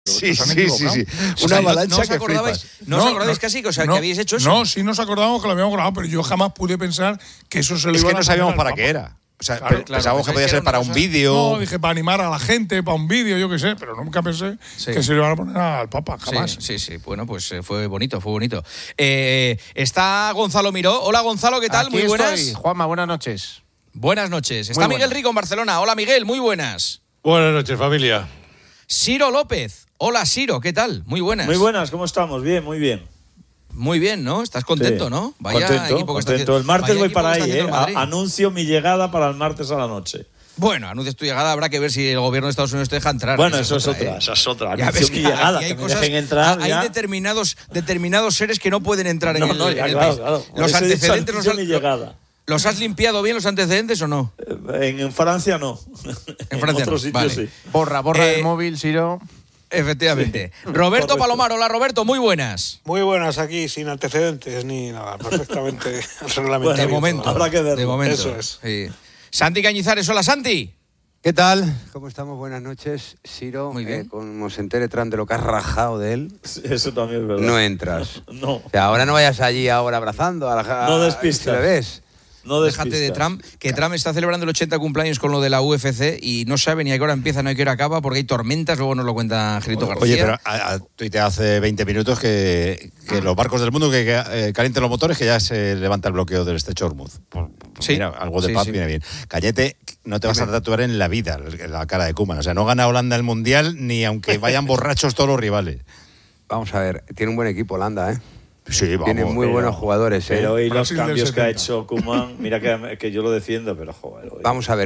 Sí. Una avalancha que flipas. ¿No os acordáis casi que habéis hecho eso? No, sí nos acordamos que lo habíamos grabado, pero yo jamás pude pensar que eso se lo iban a... Es que no sabíamos para qué era. O sea, pensábamos que podía ser para un vídeo. No, dije para animar a la gente, para un vídeo, yo qué sé, pero nunca pensé que se lo iban a poner al Papa, jamás. Sí. Bueno, pues fue bonito. Está Gonzalo Miró. Hola, Gonzalo, ¿qué tal? Aquí muy buenas. Estoy. Juanma, buenas noches. Buenas noches. Está Miguel Rico en Barcelona. Hola, Miguel, muy buenas. Buenas noches, familia. Ciro López. Hola, Ciro, ¿qué tal? Muy buenas. Muy buenas, ¿cómo estamos? Bien, muy bien. Muy bien, ¿no? ¿Estás contento, no? Vaya contento. El martes voy para ahí, anuncio mi llegada para el martes a la noche. Bueno, anuncias tu llegada, habrá que ver si el gobierno de Estados Unidos te deja entrar. Bueno, eso es otra. Anuncio mi llegada, que me dejen entrar. Hay determinados seres que no pueden entrar en el país. Claro. Los antecedentes mi llegada. ¿Los has limpiado bien los antecedentes o no? En Francia no. En Francia otros sitios sí. Borra el móvil, Ciro. Efectivamente. Sí. Roberto Palomar, hola Roberto, muy buenas. Muy buenas aquí, sin antecedentes ni nada, perfectamente reglamentado. De momento. Habrá que verlo. De momento. Eso es. Sí. Santi Cañizares, hola Santi. ¿Qué tal? ¿Cómo estamos? Buenas noches, Ciro. Muy bien. Como se entere Trump de lo que has rajado de él, eso también es verdad. No entras. No. O sea, ahora no vayas allí ahora abrazando a la... No despistas. ¿Le ves? No déjate de Trump, que Trump está celebrando el 80 cumpleaños con lo de la UFC y no sabe ni a qué hora empieza ni a qué hora acaba porque hay tormentas, luego nos lo cuenta Angelito García. Oye, pero tuite hace 20 minutos que los barcos del mundo que calienten los motores, que ya se levanta el bloqueo del estrecho Hormuz. Sí. Mira, algo de paz viene bien. Cañete, no te vas a tatuar en la vida la cara de Koeman. O sea, no gana Holanda el Mundial ni aunque vayan borrachos todos los rivales. Vamos a ver, tiene un buen equipo Holanda, ¿eh? Sí, vamos. Tiene muy buenos jugadores, ¿eh? Pero hoy los cambios que ha hecho Koeman, mira que yo lo defiendo, pero joder. Vamos a ver,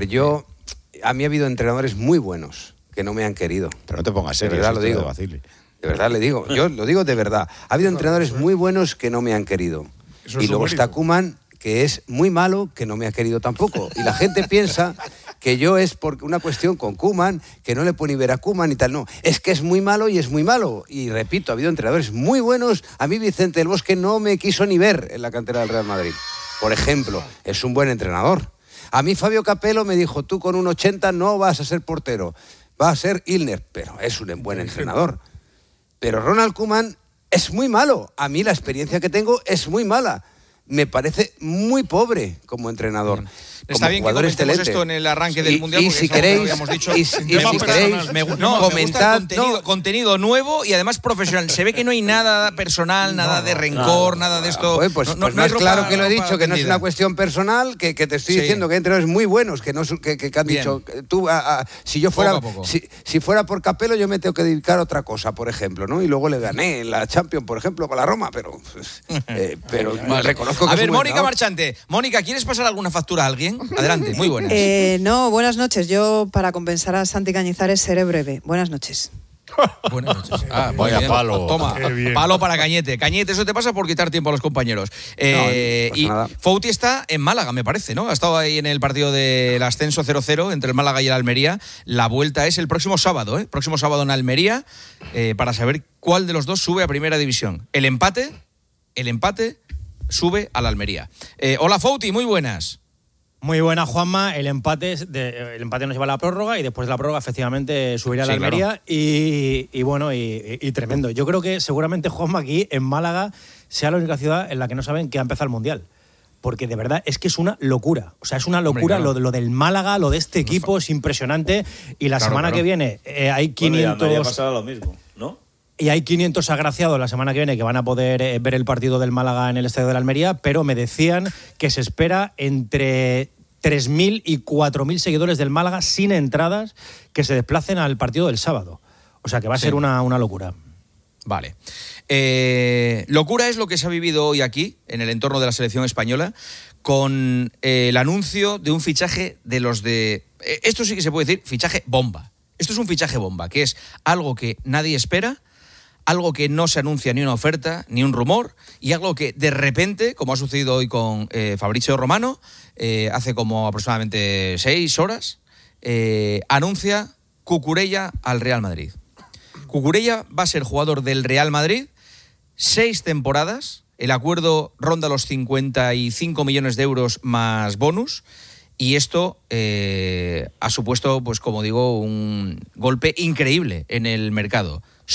a mí ha habido entrenadores muy buenos que no me han querido. Pero no te pongas serio, de verdad lo digo. De verdad le digo, yo lo digo de verdad. Ha habido entrenadores muy buenos que no me han querido. Y luego está Koeman, que es muy malo, que no me ha querido tampoco. Y la gente piensa que yo es por una cuestión con Koeman, que no le puedo ni ver a Koeman y tal. No, es que es muy malo y es muy malo. Y repito, ha habido entrenadores muy buenos. A mí Vicente del Bosque no me quiso ni ver en la cantera del Real Madrid. Por ejemplo, es un buen entrenador. A mí Fabio Capello me dijo, tú con un 80 no vas a ser portero, vas a ser Ilner. Pero es un buen entrenador. Pero Ronald Koeman es muy malo. A mí la experiencia que tengo es muy mala. Me parece muy pobre como entrenador. Está bien que comentemos esto en el arranque del Mundial. Y si queréis, comentar contenido nuevo y además profesional. Se ve que no hay nada personal, nada de rencor, nada de esto. Pues más claro que lo he dicho, que no es una cuestión personal, que te estoy diciendo que hay entrenadores muy buenos, que han dicho, tú, si yo fuera, si fuera por Capello, yo me tengo que dedicar a otra cosa, por ejemplo, ¿no? Y luego le gané en la Champions, por ejemplo, con la Roma, pero reconozco que a ver, Mónica Marchante. Mónica, ¿quieres pasar alguna factura a alguien? Adelante, muy buenas. No, buenas noches. Yo, para compensar a Santi Cañizares, seré breve. Buenas noches. Buenas noches. Vaya palo. Toma, palo para Cañete. Cañete, eso te pasa por quitar tiempo a los compañeros. Y Fouti está en Málaga, me parece, ¿no? Ha estado ahí en el partido del ascenso 0-0 entre el Málaga y el Almería. La vuelta es el próximo sábado, ¿eh? Próximo sábado en Almería, para saber cuál de los dos sube a Primera División. El empate sube a la Almería. Hola, Fouti, muy buenas. Muy buena, Juanma. El empate nos lleva a la prórroga y después de la prórroga efectivamente subirá a la Almería. Claro. Y tremendo. Yo creo que seguramente, Juanma, aquí en Málaga sea la única ciudad en la que no saben que ha empezado el Mundial. Porque de verdad es que es una locura. O sea, es una locura. Hombre, claro. Lo del Málaga, lo de este equipo es impresionante. Y la semana que viene hay 500... Bueno, ya pasará lo mismo, ¿no? Y hay 500 agraciados la semana que viene que van a poder ver el partido del Málaga en el Estadio de la Almería, pero me decían que se espera entre 3.000 y 4.000 seguidores del Málaga sin entradas que se desplacen al partido del sábado. O sea que va a ser una locura. Vale. Locura es lo que se ha vivido hoy aquí, en el entorno de la selección española, con el anuncio de un fichaje de los de... Esto sí que se puede decir fichaje bomba. Esto es un fichaje bomba, que es algo que nadie espera, algo que no se anuncia ni una oferta, ni un rumor, y algo que de repente, como ha sucedido hoy con Fabrizio Romano, hace como aproximadamente 6 horas, anuncia Cucurella al Real Madrid. Cucurella va a ser jugador del Real Madrid 6 temporadas, el acuerdo ronda los 55 millones de euros más bonus, y esto ha supuesto, pues como digo, un golpe increíble en el mercado.